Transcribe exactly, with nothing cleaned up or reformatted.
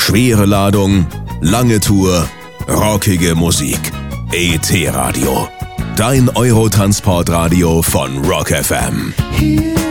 Schwere Ladung, lange Tour, rockige Musik. E T-Radio. Dein Eurotransportradio von Rock F M.